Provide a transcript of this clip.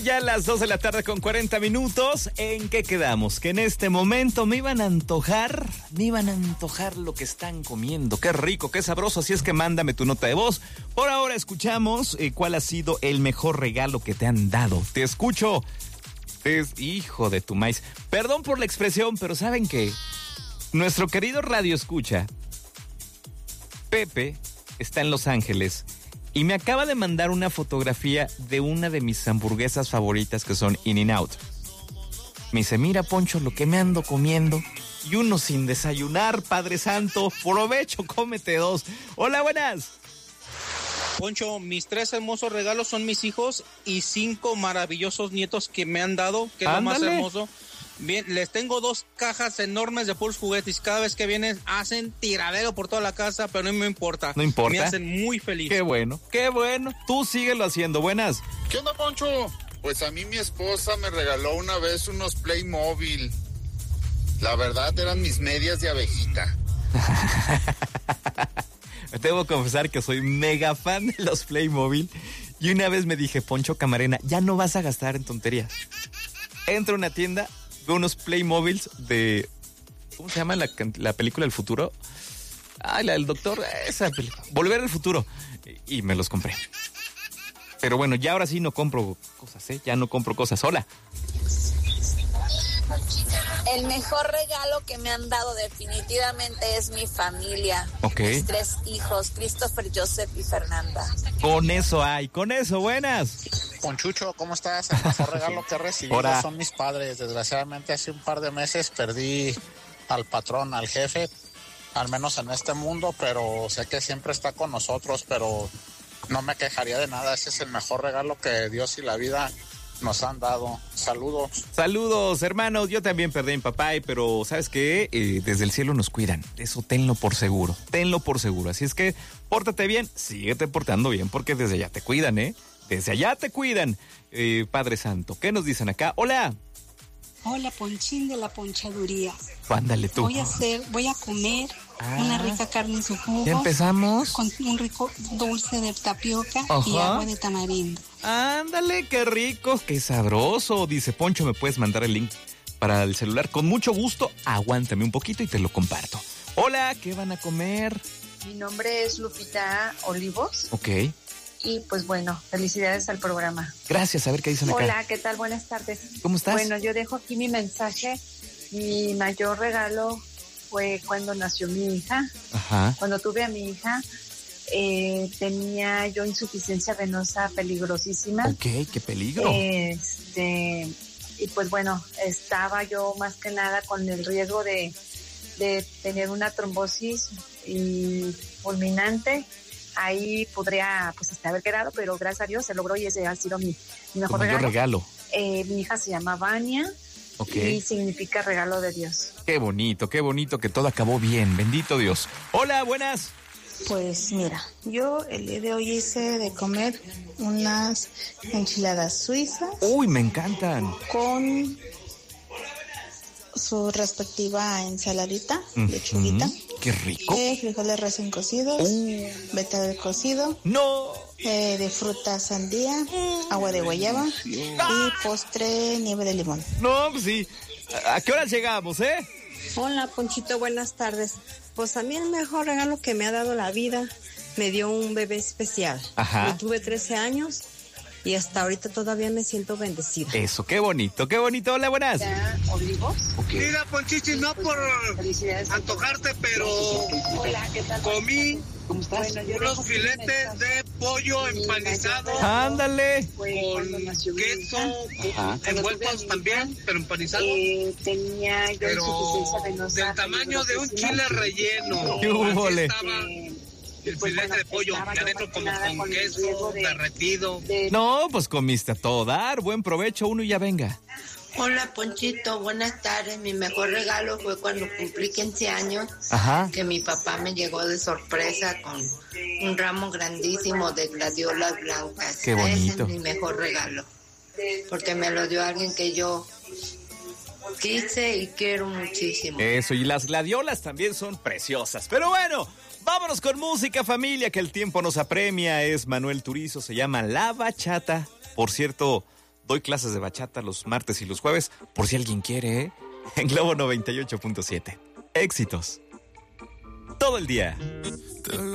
Ya a las 2 de la tarde con 40 minutos, ¿en qué quedamos? Que en este momento me iban a antojar lo que están comiendo. Qué rico, qué sabroso, así es que mándame tu nota de voz. Por ahora escuchamos cuál ha sido el mejor regalo que te han dado. Te escucho. Hijo de tu maíz. Perdón por la expresión, pero ¿saben qué? Nuestro querido radio escucha, Pepe, está en Los Ángeles y me acaba de mandar una fotografía de una de mis hamburguesas favoritas que son In-N-Out. Me dice, mira Poncho, lo que me ando comiendo y uno sin desayunar, Padre Santo, provecho, cómete 2. Hola, buenas. Poncho, mis 3 hermosos regalos son mis hijos y 5 maravillosos nietos que me han dado, que es lo más hermoso. Bien, les tengo 2 cajas enormes de puros juguetes. Cada vez que vienen hacen tiradero por toda la casa, pero no me importa. No importa. Me hacen muy feliz. Qué bueno, qué bueno. Tú síguelo haciendo. Buenas. ¿Qué onda, Poncho? Pues a mí mi esposa me regaló una vez unos Playmobil. La verdad eran mis medias de abejita. Debo confesar que soy mega fan de los Playmobil. Y una vez me dije, Poncho Camarena, ya no vas a gastar en tonterías. Entro a una tienda, veo unos Playmobils de... ¿Cómo se llama la película del futuro? Ah, la del doctor, esa película. Volver al futuro. Y me los compré. Pero bueno, ya ahora sí no compro cosas, ¿eh? Ya no compro cosas. Hola. El mejor regalo que me han dado definitivamente es mi familia. Ok. Mis 3 hijos, Christopher, Joseph y Fernanda. Con eso, buenas. Ponchucho, ¿cómo estás? El mejor regalo que he recibido son mis padres. Desgraciadamente hace un par de meses perdí al patrón, al jefe, al menos en este mundo, pero sé que siempre está con nosotros, pero no me quejaría de nada. Ese es el mejor regalo que Dios y la vida nos han dado. Saludos. Saludos, hermanos. Yo también perdí a mi papá, pero ¿sabes qué? Desde el cielo nos cuidan. Eso tenlo por seguro. Así es que pórtate bien, síguete portando bien, porque desde allá te cuidan, ¿eh? Desde allá te cuidan. Padre Santo, ¿qué nos dicen acá? Hola. Hola, Ponchín de la Ponchaduría. Ándale tú. Voy a comer una rica carne en su jugo. ¿Ya empezamos? Con un rico dulce de tapioca y agua de tamarindo. Ándale, qué rico, qué sabroso. Dice Poncho, ¿me puedes mandar el link para el celular? Con mucho gusto, aguántame un poquito y te lo comparto. Hola, ¿qué van a comer? Mi nombre es Lupita Olivos. Ok. Y pues bueno, felicidades al programa. Gracias, a ver qué dicen acá. Hola, ¿qué tal? Buenas tardes. ¿Cómo estás? Bueno, yo dejo aquí mi mensaje. Mi mayor regalo fue cuando nació mi hija. Ajá. Cuando tuve a mi hija, tenía yo insuficiencia venosa peligrosísima. Ok, qué peligro. Y pues bueno, estaba yo más que nada con el riesgo de tener una trombosis fulminante. Ahí podría pues haber quedado, pero gracias a Dios se logró y ese ha sido mi mejor regalo. Mi hija se llama Vania. Okay. Y significa regalo de Dios. Qué bonito que todo acabó bien, bendito Dios. Hola, buenas. Pues mira, yo el día de hoy hice de comer unas enchiladas suizas. Uy, me encantan. Con su respectiva ensaladita, lechuguita. Qué rico. Frijoles recién cocidos, betabel cocido. No. De fruta sandía, agua de guayaba y postre nieve de limón. No, pues sí. ¿A qué hora llegamos, Hola, Ponchito, buenas tardes. Pues a mí el mejor regalo que me ha dado la vida me dio un bebé especial. Ajá. Yo tuve 13 años y hasta ahorita todavía me siento bendecida. Eso, qué bonito. Hola, buenas. ¿Olivos? Okay. Mira, Ponchichi, no por antojarte, pero hola, ¿qué tal? Comí bueno, unos filetes de pollo empanizado. Ándale. Con queso, envueltos también, pero empanizados. Tenía yo pero insuficiencia venosa del tamaño de un chile relleno. ¡Qué húbole! El filete de pollo, y adentro como con queso derretido. No, pues comiste a todo dar. Buen provecho, uno y ya venga. Hola, Ponchito, buenas tardes. Mi mejor regalo fue cuando cumplí 15 años. Ajá. Que mi papá me llegó de sorpresa con un ramo grandísimo de gladiolas blancas. Qué bonito. Ese es mi mejor regalo, porque me lo dio alguien que yo quise y quiero muchísimo. Eso, y las gladiolas también son preciosas. Pero bueno, vámonos con música, familia, que el tiempo nos apremia. Es Manuel Turizo, se llama La Bachata. Por cierto, Doy clases de bachata los martes y los jueves, por si alguien quiere, ¿eh? En Globo 98.7. Éxitos. Todo el día.